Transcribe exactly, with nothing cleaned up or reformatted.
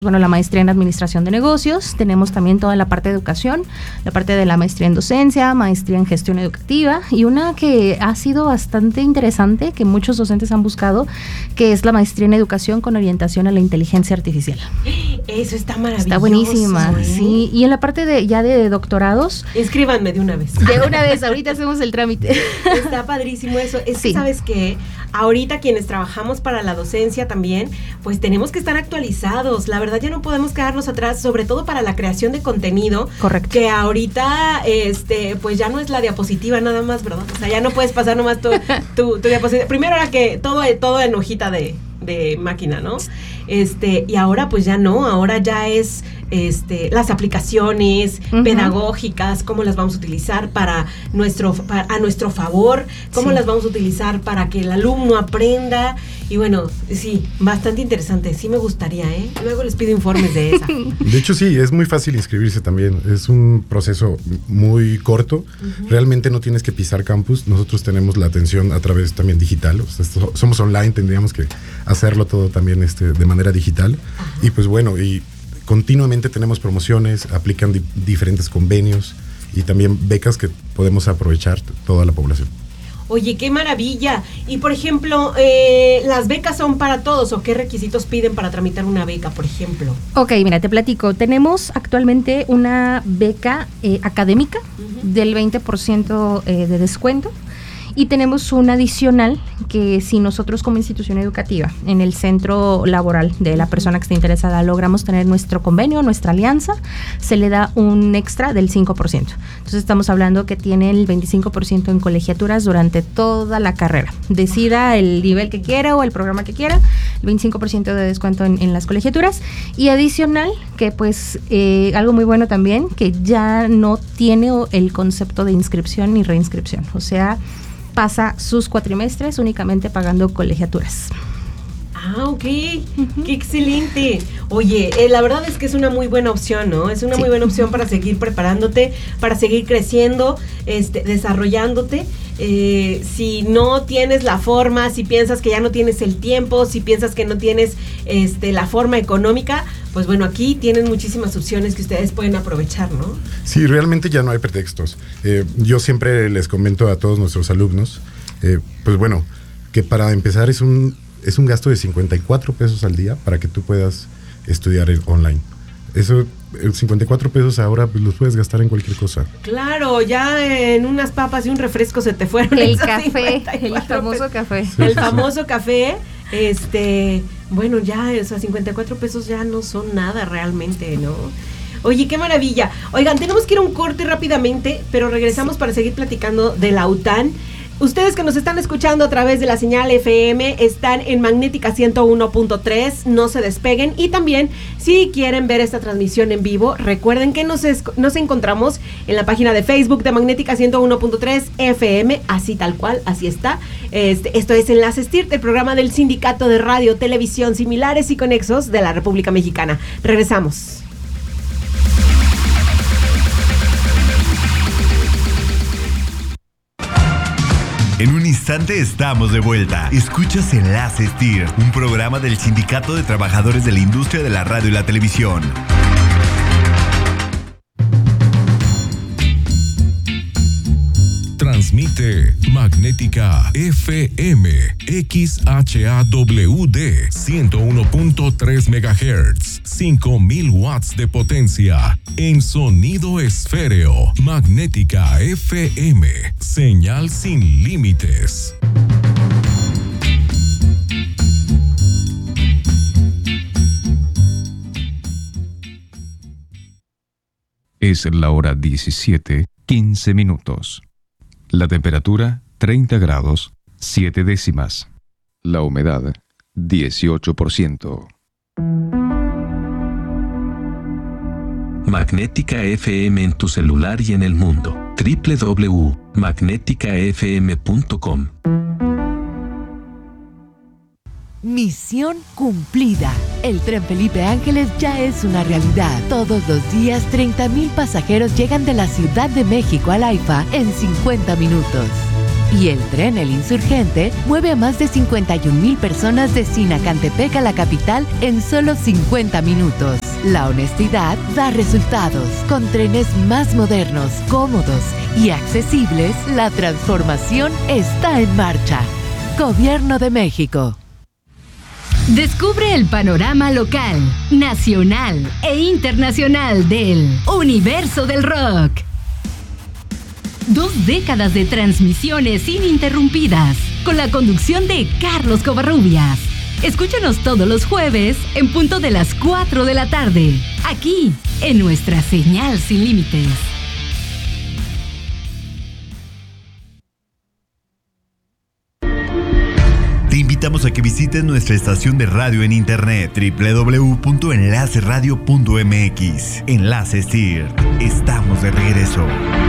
Bueno, la maestría en administración de negocios, tenemos también toda la parte de educación, la parte de la maestría en docencia, maestría en gestión educativa y una que ha sido bastante interesante, que muchos docentes han buscado, que es la maestría en educación con orientación a la inteligencia artificial. Eso está maravilloso. Está buenísima, ¿eh? sí. Y en la parte de ya de doctorados. Inscríbanme de una vez. De una vez, ahorita hacemos el trámite. Está padrísimo eso. Es Sí. que, ¿sabes qué? Ahorita quienes trabajamos para la docencia también, pues tenemos que estar actualizados. La verdad ya no podemos quedarnos atrás, sobre todo para la creación de contenido. Correcto. Que ahorita, este, pues ya no es la diapositiva nada más, ¿verdad? O sea, ya no puedes pasar nomás tu, tu, tu diapositiva. Primero era que todo, todo en hojita de, de máquina, ¿no? Este, y ahora pues ya no, ahora ya es este, las aplicaciones uh-huh. pedagógicas, cómo las vamos a utilizar para nuestro, para, a nuestro favor, cómo sí. las vamos a utilizar para que el alumno aprenda. Y bueno, sí, bastante interesante, sí me gustaría, ¿eh? Luego les pido informes de esa. De hecho sí, es muy fácil inscribirse también, es un proceso muy corto, uh-huh. realmente no tienes que pisar campus, nosotros tenemos la atención a través también digital, o sea, esto, somos online, tendríamos que hacerlo todo también este, de manera digital. Uh-huh. Y pues bueno, y continuamente tenemos promociones, aplican di- diferentes convenios y también becas que podemos aprovechar toda la población. Oye, qué maravilla. Y por ejemplo, eh, ¿las becas son para todos o qué requisitos piden para tramitar una beca, por ejemplo? Ok, mira, te platico. Tenemos actualmente una beca eh, académica uh-huh. del veinte por ciento eh, de descuento. Y tenemos una adicional que si nosotros como institución educativa en el centro laboral de la persona que esté interesada logramos tener nuestro convenio, nuestra alianza, se le da un extra del cinco por ciento. Entonces estamos hablando que tiene el veinticinco por ciento en colegiaturas durante toda la carrera. Decida el nivel que quiera o el programa que quiera, el veinticinco por ciento de descuento en, en las colegiaturas. Y adicional, que pues eh, algo muy bueno también, que ya no tiene el concepto de inscripción ni reinscripción. O sea, pasa sus cuatrimestres únicamente pagando colegiaturas. Ah, ok, uh-huh. Qué excelente. Oye, eh, la verdad es que es una muy buena opción, ¿no? Es una sí. muy buena opción para seguir preparándote, para seguir creciendo, este, desarrollándote. Eh, si no tienes la forma, si piensas que ya no tienes el tiempo, si piensas que no tienes este, la forma económica, pues bueno, aquí tienen muchísimas opciones que ustedes pueden aprovechar, ¿no? Sí, realmente ya no hay pretextos. Eh, yo siempre les comento a todos nuestros alumnos, eh, pues bueno, que para empezar es un, es un gasto de cincuenta y cuatro pesos al día para que tú puedas estudiar online. Eso, cincuenta y cuatro pesos ahora pues, los puedes gastar en cualquier cosa. Claro, ya en unas papas y un refresco se te fueron. El café, el famoso pesos. café. Sí, el sí, famoso sí. café, este, bueno, ya, o sea, cincuenta y cuatro pesos ya no son nada realmente, ¿no? Oye, qué maravilla. Oigan, tenemos que ir a un corte rápidamente, pero regresamos sí. para seguir platicando de la U T A N. Ustedes que nos están escuchando a través de la señal F M están en Magnética ciento uno punto tres, no se despeguen. Y también, si quieren ver esta transmisión en vivo, recuerden que nos, es, nos encontramos en la página de Facebook de Magnética ciento uno punto tres F M, así tal cual, así está. Este, esto es Enlaces T I R T, el programa del Sindicato de Radio, Televisión Similares y Conexos de la República Mexicana. Regresamos. En un instante estamos de vuelta. Escuchas Enlaces T I R, un programa del Sindicato de Trabajadores de la Industria de la Radio y la Televisión. Transmite Magnética F M X H A W D ciento uno punto tres megahertz, cinco mil watts de potencia en sonido esféreo. Magnética F M, señal sin límites. Es la hora diecisiete, quince minutos. La temperatura, treinta grados, siete décimas. La humedad, dieciocho por ciento. Magnética F M en tu celular y en el mundo. doble u doble u doble u punto magnética f m punto com. Misión cumplida. El tren Felipe Ángeles ya es una realidad. Todos los días, treinta mil pasajeros llegan de la Ciudad de México al AIFA en cincuenta minutos. Y el tren El Insurgente mueve a más de cincuenta y un mil personas de Sinacantepec a la capital en solo cincuenta minutos. La honestidad da resultados. Con trenes más modernos, cómodos y accesibles, la transformación está en marcha. Gobierno de México. Descubre el panorama local, nacional e internacional del universo del rock. Dos décadas de transmisiones ininterrumpidas, con la conducción de Carlos Covarrubias. Escúchanos todos los jueves en punto de las cuatro de la tarde, aquí en nuestra señal sin límites. Te invitamos a que visites nuestra estación de radio en internet doble u doble u doble u punto enlace radio punto m x. Enlace S T I R. Estamos de regreso.